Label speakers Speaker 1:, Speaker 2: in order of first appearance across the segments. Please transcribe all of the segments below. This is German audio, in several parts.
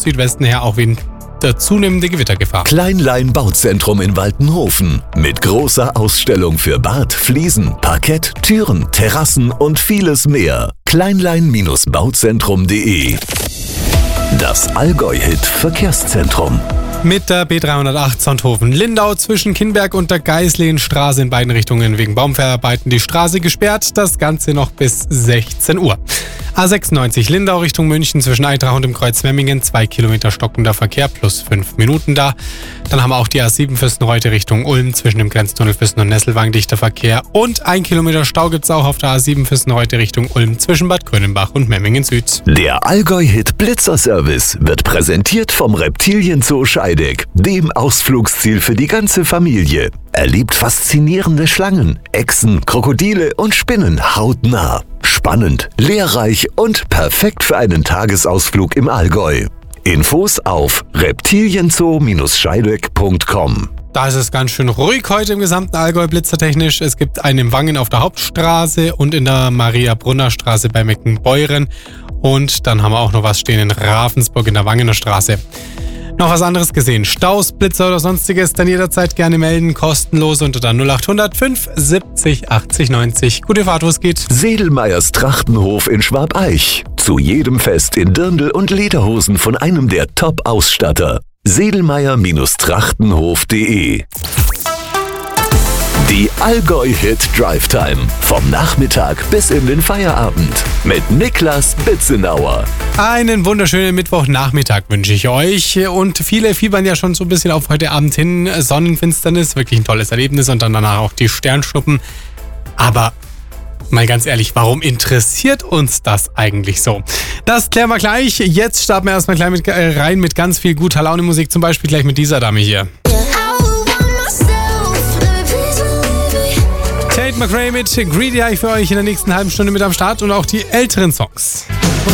Speaker 1: Südwesten her auch wieder zunehmende Gewittergefahr.
Speaker 2: Kleinlein Bauzentrum in Waltenhofen mit großer Ausstellung für Bad, Fliesen, Parkett, Türen, Terrassen und vieles mehr. Kleinlein-bauzentrum.de. Das Allgäu-Hit Verkehrszentrum.
Speaker 1: Mit der B308 Sonthofen-Lindau zwischen Kinnberg und der Geisleenstraße in beiden Richtungen wegen Baumverarbeiten die Straße gesperrt. Das Ganze noch bis 16 Uhr. A96 Lindau Richtung München zwischen Eitrach und dem Kreuz Memmingen 2 Kilometer stockender Verkehr plus 5 Minuten da. Dann haben wir auch die A7 Fürstenreuth Richtung Ulm zwischen dem Grenztunnel Füssen und Nesselwang dichter Verkehr. Und 1 Kilometer Stau gibt's auch auf der A7 Fürstenreuth Richtung Ulm zwischen Bad Grönenbach und Memmingen Süd.
Speaker 2: Der Allgäu-Hit Blitzerservice wird präsentiert vom Reptilienzoo Scheideck, dem Ausflugsziel für die ganze Familie. Erlebt faszinierende Schlangen, Echsen, Krokodile und Spinnen hautnah. Spannend, lehrreich und perfekt für einen Tagesausflug im Allgäu. Infos auf reptilienzoo-scheideck.com.
Speaker 1: Da ist es ganz schön ruhig heute im gesamten Allgäu blitzertechnisch. Es gibt einen in Wangen auf der Hauptstraße und in der Maria-Brunner-Straße bei Meckenbeuren. Und dann haben wir auch noch was stehen in Ravensburg in der Wangener Straße. Noch was anderes gesehen? Staus, Blitzer oder sonstiges, dann jederzeit gerne melden. Kostenlos unter der 0800 570 80 90. Gute Fahrt, wo es geht.
Speaker 2: Sedelmeyers Trachtenhof in Schwabeich. Zu jedem Fest in Dirndl und Lederhosen von einem der Top-Ausstatter. Sedelmeyer-trachtenhof.de. Die Allgäu-Hit Drive Time. Vom Nachmittag bis in den Feierabend. Mit Niklas Bitzenauer.
Speaker 1: Einen wunderschönen Mittwochnachmittag wünsche ich euch. Und viele fiebern ja schon so ein bisschen auf heute Abend hin. Sonnenfinsternis, wirklich ein tolles Erlebnis. Und dann danach auch die Sternschnuppen. Aber mal ganz ehrlich, warum interessiert uns das eigentlich so? Das klären wir gleich. Jetzt starten wir erstmal gleich rein mit ganz viel guter Laune-Musik. Zum Beispiel gleich mit dieser Dame hier. Tate McRae mit Greedy habe ich für euch in der nächsten halben Stunde mit am Start und auch die älteren Songs.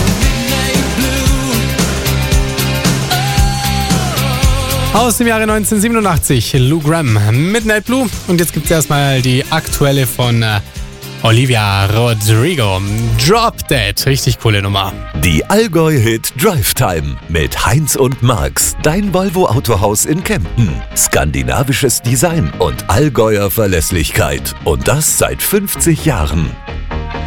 Speaker 1: Aus dem Jahre 1987, Lou Gramm, Midnight Blue. Und jetzt gibt es erstmal die aktuelle von Olivia Rodrigo, Drop Dead. Richtig coole Nummer.
Speaker 2: Die Allgäu-Hit Drive Time mit Heinz und Marx, dein Volvo-Autohaus in Kempten. Skandinavisches Design und Allgäuer Verlässlichkeit. Und das seit 50 Jahren.